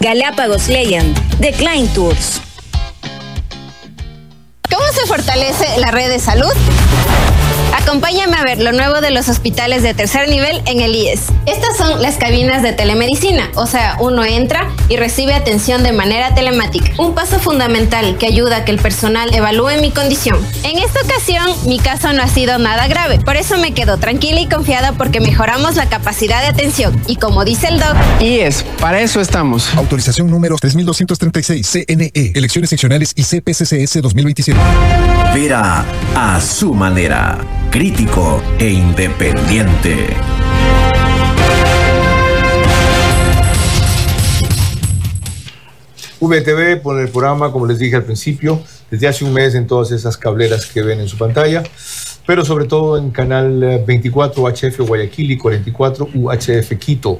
Galápagos Legend, de Klein Tours. ¿Cómo se fortalece la red de salud? Acompáñame a ver lo nuevo de los hospitales de tercer nivel en el IES. Estas son las cabinas de telemedicina, o sea, uno entra y recibe atención de manera telemática. Un paso fundamental que ayuda a que el personal evalúe mi condición. En esta ocasión, mi caso no ha sido nada grave, por eso me quedo tranquila y confiada porque mejoramos la capacidad de atención. Y como dice el doc, IES, para eso estamos. Autorización número 3236, CNE, Elecciones Seccionales y CPCCS 2027. Vera a su manera, crítico e independiente. VTV pone el programa, como les dije al principio, desde hace un mes en todas esas cableras que ven en su pantalla, pero sobre todo en canal 24 UHF Guayaquil y 44 UHF Quito.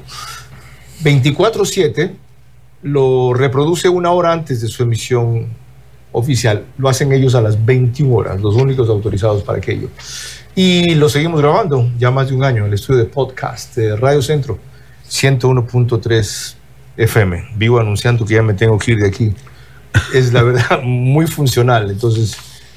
24/7 lo reproduce una hora antes de su emisión oficial. Lo hacen ellos a las 21 horas, los únicos autorizados para aquello. Y lo seguimos grabando ya más de un año en el estudio de podcast de Radio Centro 101.3 FM. Vivo anunciando que ya me tengo que ir de aquí. Es la verdad muy funcional. Entonces,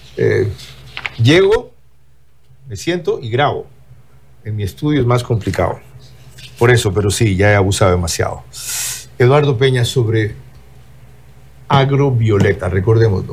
llego, me siento y grabo. En mi estudio es más complicado. Por eso, pero sí, ya he abusado demasiado. Eduardo Peña sobre Agrovioleta, recordémoslo.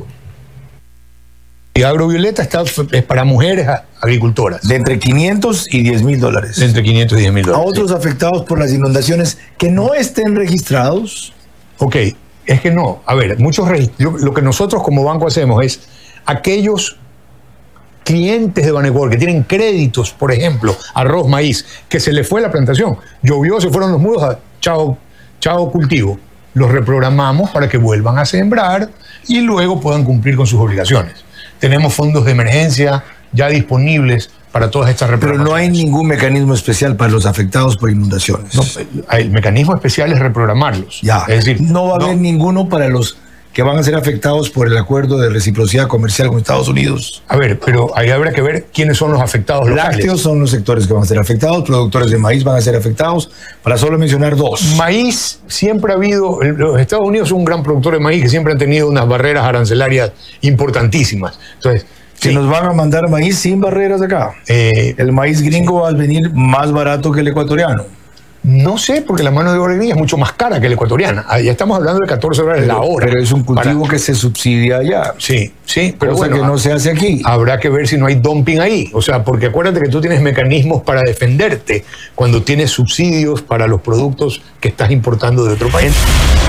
Y Agrovioleta es para mujeres agricultoras. De entre 500 y 10 mil dólares. De entre 500 y 10 mil A dólares. otros afectados por las inundaciones que no estén registrados. Ok, es que no. A ver, lo que nosotros como banco hacemos es aquellos clientes de Banecuador que tienen créditos, por ejemplo, arroz, maíz, que se les fue la plantación, llovió, se fueron los muros, chao cultivo. Los reprogramamos para que vuelvan a sembrar y luego puedan cumplir con sus obligaciones. Tenemos fondos de emergencia ya disponibles para todas estas Pero reprogramaciones. no hay ningún mecanismo especial para los afectados por inundaciones. No, el mecanismo especial es reprogramarlos. Ya, Es decir, no va a haber ninguno para los que van a ser afectados por el acuerdo de reciprocidad comercial con Estados Unidos. A ver, pero ahí habrá que ver quiénes son los afectados locales. Lácteos son los sectores que van a ser afectados, productores de maíz van a ser afectados, para solo mencionar dos. Maíz, siempre ha habido, los Estados Unidos son un gran productor de maíz que siempre han tenido unas barreras arancelarias importantísimas. Entonces, Que nos van a mandar maíz sin barreras acá. El maíz gringo va a venir más barato que el ecuatoriano. no sé, porque la mano de obra gringa es mucho más cara que la ecuatoriana. Ya estamos hablando de 14 dólares la hora. Pero es un cultivo que se subsidia allá. Sí, sí, pero cosa bueno, que no se hace aquí. habrá que ver si no hay dumping ahí. O sea, porque acuérdate que tú tienes mecanismos para defenderte cuando tienes subsidios para los productos que estás importando de otro país.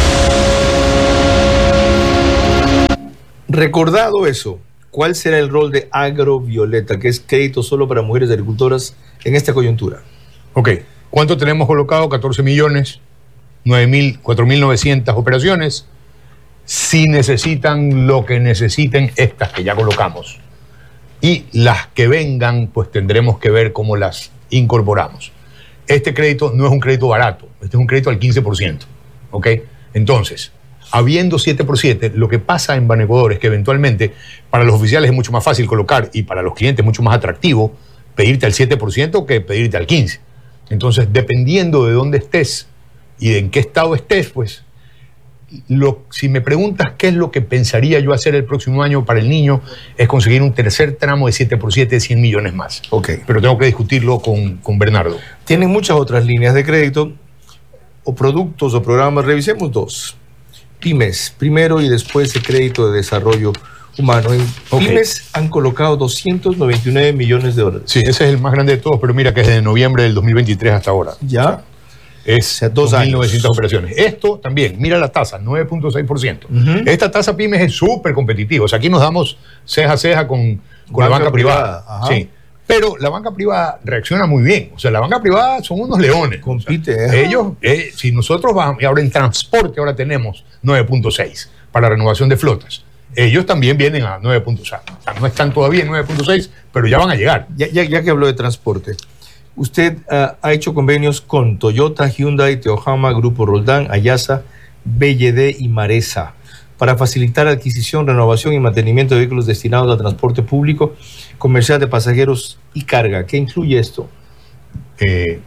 Recordado eso, ¿cuál será el rol de Agrovioleta, que es crédito solo para mujeres agricultoras en esta coyuntura? Ok, ¿cuánto tenemos colocado? 14 millones, 4.900 operaciones. Si necesitan lo que necesiten estas que ya colocamos y las que vengan, pues tendremos que ver cómo las incorporamos. Este crédito no es un crédito barato, este es un crédito al 15%, ¿ok? Entonces, habiendo 7x7, lo que pasa en Banecuador es que eventualmente para los oficiales es mucho más fácil colocar y para los clientes es mucho más atractivo pedirte al 7% que pedirte al 15%. Entonces, dependiendo de dónde estés y de en qué estado estés, pues, si me preguntas qué es lo que pensaría yo hacer el próximo año para el niño, es conseguir un tercer tramo de 7x7 de 100 millones más. Ok. Pero tengo que discutirlo con Bernardo. Tienen muchas otras líneas de crédito o productos o programas. Revisemos dos. Pymes, primero, y después el crédito de desarrollo humano. En Pymes han colocado 299 millones de dólares. Sí, ese es el más grande de todos, pero mira que es de noviembre del 2023 hasta ahora. Ya. Es 2 años. 2.900 operaciones. Esto también, mira la tasa, 9.6%. Esta tasa Pymes es súper competitiva. O sea, aquí nos damos ceja a ceja con la banca privada. Ajá. Sí. Pero la banca privada reacciona muy bien. O sea, la banca privada son unos leones. Compite. O sea, ellos, si nosotros vamos, y ahora en transporte ahora tenemos 9.6 para renovación de flotas. Ellos también vienen a 9.6. O sea, no están todavía en 9.6, pero ya van a llegar. Ya que habló de transporte, usted ha hecho convenios con Toyota, Hyundai, Teojama, Grupo Roldán, Ayasa, BYD y Maresa para facilitar adquisición, renovación y mantenimiento de vehículos destinados al transporte público, comercial de pasajeros y carga. ¿Qué incluye esto?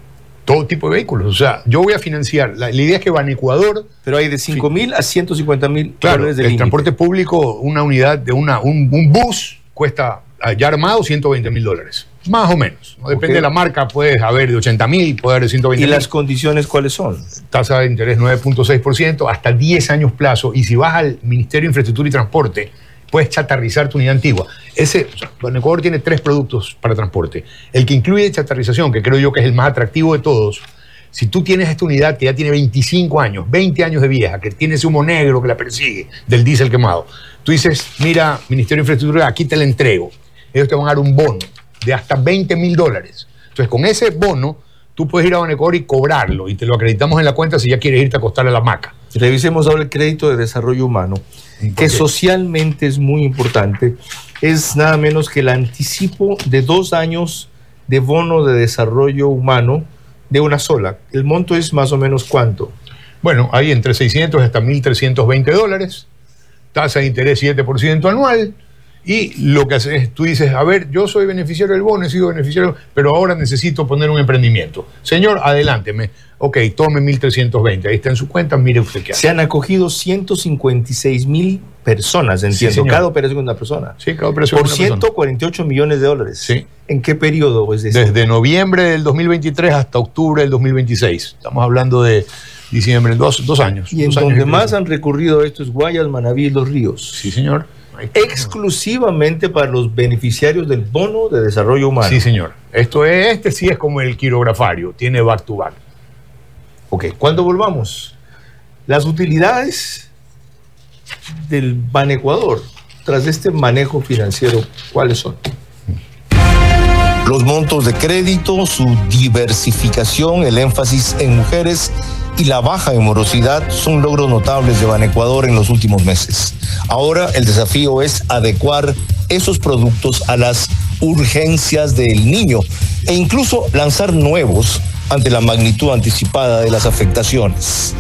Todo tipo de vehículos. O sea, yo voy a financiar. La idea es que Banecuador... Pero hay de 5.000 a 150.000 Claro, dólares de el límite. transporte público, una unidad de un bus cuesta ya armado $120,000. Más o menos. ¿No? Depende Ok. de la marca, puedes haber de 80.000, puede haber de 120.000. ¿Y las condiciones cuáles son? Tasa de interés 9.6%, hasta 10 años plazo. Y si vas al Ministerio de Infraestructura y Transporte, puedes chatarrizar tu unidad antigua. Banecuador tiene 3 productos para transporte. El que incluye chatarrización, que creo yo que es el más atractivo de todos. Si tú tienes esta unidad que ya tiene 25 años, 20 años de vieja, que tiene ese humo negro que la persigue del diésel quemado, tú dices, mira, Ministerio de Infraestructura, aquí te la entrego. Ellos te van a dar un bono de hasta $20,000. Entonces, con ese bono, tú puedes ir a Banecuador y cobrarlo, y te lo acreditamos en la cuenta si ya quieres irte a acostar a la hamaca. Revisemos ahora el crédito de desarrollo humano, que socialmente es muy importante. Es nada menos que el anticipo de 2 años de bono de desarrollo humano de una sola. ¿El monto es más o menos cuánto? Bueno, hay entre 600 hasta $1,320, tasa de interés 7% anual, y lo que haces es, tú dices, a ver, yo soy beneficiario del bono, he sido beneficiario, pero ahora necesito poner un emprendimiento. Señor, adelánteme. Ok, tome 1,320, ahí está en su cuenta, mire usted qué hace. Se han acogido 156,000 personas, entiendo. señor. Cada operación de una persona. Sí, cada operación Por de una persona. 148 millones de dólares. Sí. ¿En qué periodo es decir? Desde noviembre del 2023 hasta octubre del 2026. Estamos hablando de diciembre, dos años. Y en 2 años donde y más pico. han recurrido a esto es Guayas, Manaví y Los Ríos. Sí, señor. Exclusivamente para los beneficiarios del bono de desarrollo humano. Sí, señor. Este sí es como el quirografario, tiene back to back. Ok, cuando volvamos, las utilidades del Banecuador tras este manejo financiero, ¿cuáles son? Los montos de crédito, su diversificación, el énfasis en mujeres y la baja en morosidad son logros notables de Banecuador en los últimos meses. Ahora el desafío es adecuar esos productos a las urgencias del niño e incluso lanzar nuevos ante la magnitud anticipada de las afectaciones.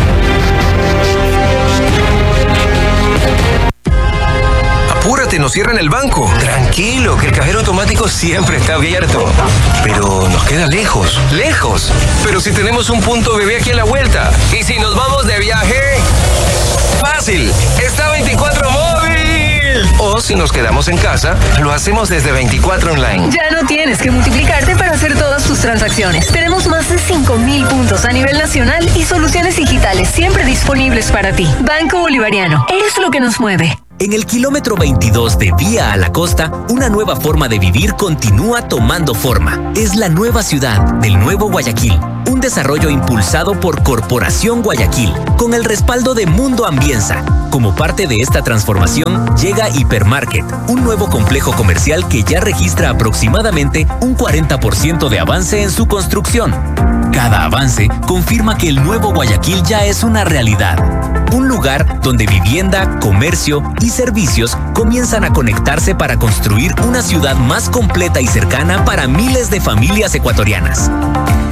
Apúrate, nos cierran el banco. Tranquilo, que el cajero automático siempre está abierto. Pero nos queda lejos. ¡Lejos! Pero si tenemos un punto bebé aquí a la vuelta. ¿Y si nos vamos de viaje? ¡Fácil! ¡Está 24 móvil! O si nos quedamos en casa, lo hacemos desde 24 online. Ya no tienes que multiplicarte para hacer todas tus transacciones. Tenemos más de 5,000 puntos a nivel nacional y soluciones digitales siempre disponibles para ti. Banco Bolivariano, es lo que nos mueve. En el kilómetro 22 de Vía a la Costa, una nueva forma de vivir continúa tomando forma. Es la nueva ciudad del Nuevo Guayaquil, un desarrollo impulsado por Corporación Guayaquil, con el respaldo de Mundo Ambienza. Como parte de esta transformación, llega Hipermarket, un nuevo complejo comercial que ya registra aproximadamente un 40% de avance en su construcción. Cada avance confirma que el Nuevo Guayaquil ya es una realidad. Un lugar donde vivienda, comercio y servicios comienzan a conectarse para construir una ciudad más completa y cercana para miles de familias ecuatorianas.